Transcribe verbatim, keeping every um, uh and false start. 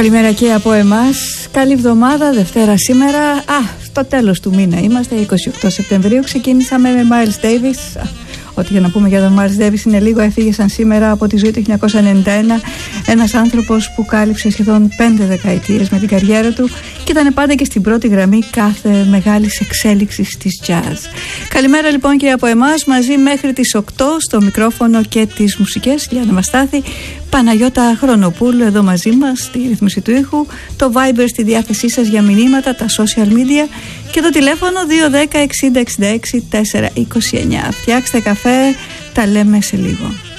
Καλημέρα και από εμάς. Καλή εβδομάδα, Δευτέρα σήμερα. Α, στο τέλος του μήνα είμαστε, είκοσι οκτώ Σεπτεμβρίου. Ξεκίνησαμε με Miles Davis. Ό,τι για να πούμε για τον Miles Davis είναι λίγο. Έφυγε σαν σήμερα από τη ζωή του χίλια εννιακόσια ενενήντα ένα. Ένας άνθρωπος που κάλυψε σχεδόν πέντε δεκαετίες με την καριέρα του και ήταν πάντα και στην πρώτη γραμμή κάθε μεγάλης εξέλιξης της jazz. Καλημέρα λοιπόν και από εμάς, μαζί μέχρι τις οκτώ στο μικρόφωνο και τις μουσικές. Λιάννα Μαστάθη, Παναγιώτα Χρονοπούλου εδώ μαζί μας στη ρύθμιση του ήχου, το Viber στη διάθεσή σας για μηνύματα, τα social media και το τηλέφωνο δύο ένα μηδέν εξήντα εξήντα έξι τετρακόσια είκοσι εννιά. Φτιάξτε καφέ, τα λέμε σε λίγο.